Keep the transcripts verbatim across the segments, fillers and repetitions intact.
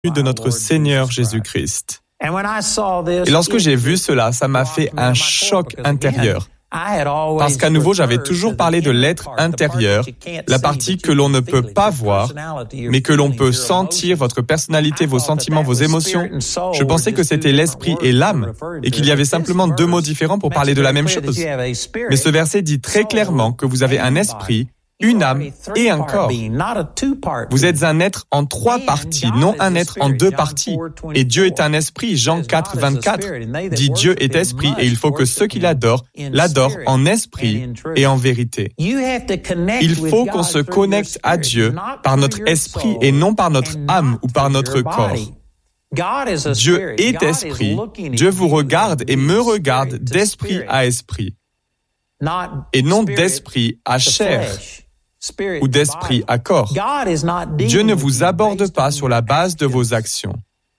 de notre Seigneur Jésus-Christ. Et lorsque j'ai vu cela, ça m'a fait un choc intérieur. Parce qu'à nouveau, j'avais toujours parlé de l'être intérieur, la partie que l'on ne peut pas voir, mais que l'on peut sentir, votre personnalité, vos sentiments, vos émotions. Je pensais que c'était l'esprit et l'âme, et qu'il y avait simplement deux mots différents pour parler de la même chose. Mais ce verset dit très clairement que vous avez un esprit, une âme et un corps. Vous êtes un être en trois parties, non un être en deux parties. Et Dieu est un esprit. Jean quatre, vingt-quatre dit Dieu est esprit et il faut que ceux qui l'adorent, l'adorent en esprit et en vérité. Il faut qu'on se connecte à Dieu par notre esprit et non par notre âme ou par notre corps. Dieu est esprit. Dieu vous regarde et me regarde d'esprit à esprit. Et non d'esprit à chair ou d'esprit à corps. Dieu ne vous aborde pas sur la base de vos actions.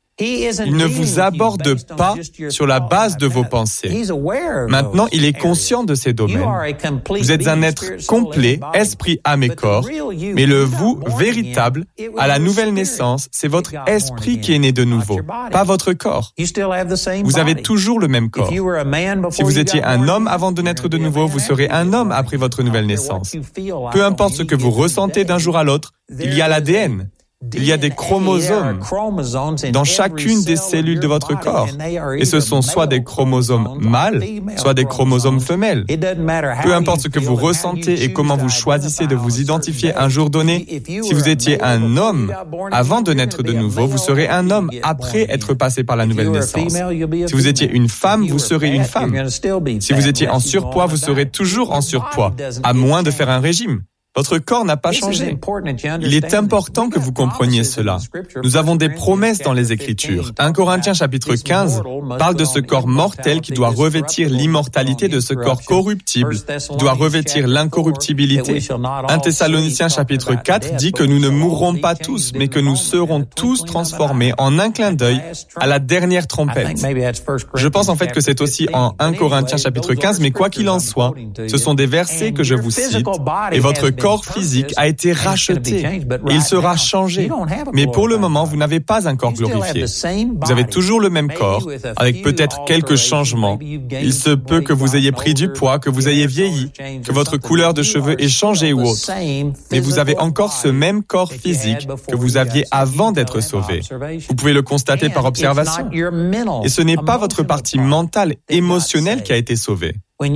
Il ne vous aborde pas sur la base de vos pensées. Maintenant, il est conscient de ces domaines. Vous êtes un être complet, esprit, âme et corps, mais le vous véritable, à la nouvelle naissance, c'est votre esprit qui est né de nouveau, pas votre corps. Vous avez toujours le même corps. Si vous étiez un homme avant de naître de nouveau, vous serez un homme après votre nouvelle naissance. Peu importe ce que vous ressentez d'un jour à l'autre, il y a l'A D N. Il y a des chromosomes dans chacune des cellules de votre corps. Et ce sont soit des chromosomes mâles, soit des chromosomes femelles. Peu importe ce que vous ressentez et comment vous choisissez de vous identifier un jour donné, si vous étiez un homme avant de naître de nouveau, vous serez un homme après être passé par la nouvelle naissance. Si vous étiez une femme, vous serez une femme. Si vous étiez en surpoids, vous serez toujours en surpoids, à moins de faire un régime. Votre corps n'a pas changé. Il est important que vous compreniez cela. Nous avons des promesses dans les Écritures. un Corinthiens chapitre quinze parle de ce corps mortel qui doit revêtir l'immortalité de ce corps corruptible, qui doit revêtir l'incorruptibilité. un Thessaloniciens chapitre quatre dit que nous ne mourrons pas tous, mais que nous serons tous transformés en un clin d'œil à la dernière trompette. Je pense en fait que c'est aussi en un Corinthiens chapitre quinze, mais quoi qu'il en soit, ce sont des versets que je vous cite, et votre corps physique a été racheté. Il sera changé. Mais pour le moment, vous n'avez pas un corps glorifié. Vous avez toujours le même corps, avec peut-être quelques changements. Il se peut que vous ayez pris du poids, que vous ayez vieilli, que votre couleur de cheveux ait changé ou autre. Mais vous avez encore ce même corps physique que vous aviez avant d'être sauvé. Vous pouvez le constater par observation. Et ce n'est pas votre partie mentale, émotionnelle qui a été sauvée.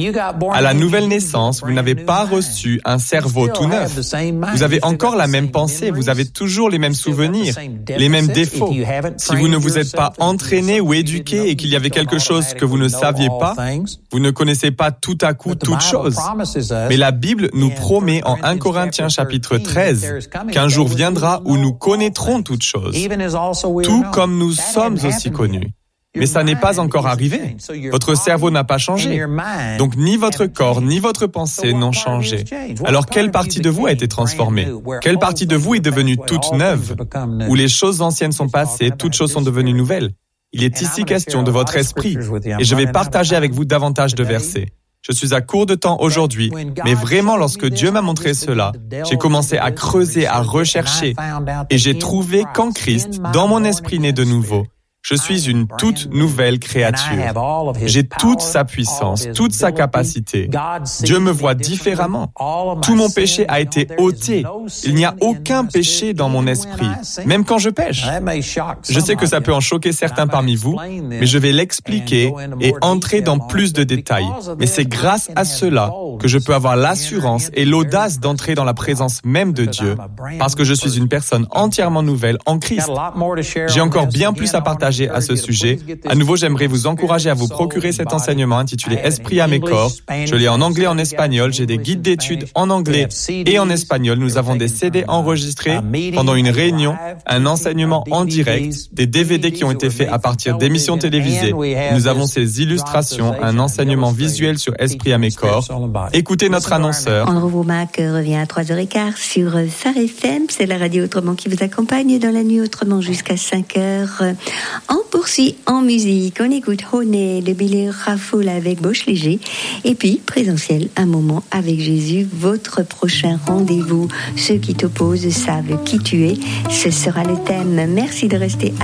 À la nouvelle naissance, vous n'avez pas reçu un cerveau tout neuf. Vous avez encore la même pensée, vous avez toujours les mêmes souvenirs, les mêmes défauts. Si vous ne vous êtes pas entraîné ou éduqué et qu'il y avait quelque chose que vous ne saviez pas, vous ne connaissez pas tout à coup toutes choses. Mais la Bible nous promet en un Corinthiens chapitre treize qu'un jour viendra où nous connaîtrons toutes choses, tout comme nous sommes aussi connus. Mais ça n'est pas encore arrivé. Votre cerveau n'a pas changé. Donc ni votre corps, ni votre pensée n'ont changé. Alors quelle partie de vous a été transformée? Quelle partie de vous est devenue toute neuve? Où les choses anciennes sont passées, toutes choses sont devenues nouvelles. Il est ici question de votre esprit. Et je vais partager avec vous davantage de versets. Je suis à court de temps aujourd'hui, mais vraiment lorsque Dieu m'a montré cela, j'ai commencé à creuser, à rechercher. Et j'ai trouvé qu'en Christ, dans mon esprit né de nouveau, je suis une toute nouvelle créature. J'ai toute sa puissance, toute sa capacité. Dieu me voit différemment. Tout mon péché a été ôté. Il n'y a aucun péché dans mon esprit, même quand je pêche. Je sais que ça peut en choquer certains parmi vous, mais je vais l'expliquer et entrer dans plus de détails. Mais c'est grâce à cela que je peux avoir l'assurance et l'audace d'entrer dans la présence même de Dieu, parce que je suis une personne entièrement nouvelle en Christ. J'ai encore bien plus à partager à ce sujet. À nouveau, j'aimerais vous encourager à vous procurer cet enseignement intitulé Esprit, âme et corps. Je l'ai en anglais et en espagnol. J'ai des guides d'études en anglais et en espagnol. Nous avons des C D enregistrés pendant une réunion, un enseignement en direct, des D V D qui ont été faits à partir d'émissions télévisées. Nous avons ces illustrations, un enseignement visuel sur Esprit, âme et corps. Écoutez notre annonceur. Andrew Womack revient à trois heures quinze sur Phare F M. C'est la radio Autrement qui vous accompagne dans la nuit Autrement jusqu'à cinq heures. On poursuit en musique. On écoute Honey de Billy Raffoul avec Bosch Léger. Et puis, présentiel, un moment avec Jésus. Votre prochain rendez-vous. Ceux qui t'opposent savent qui tu es. Ce sera le thème. Merci de rester à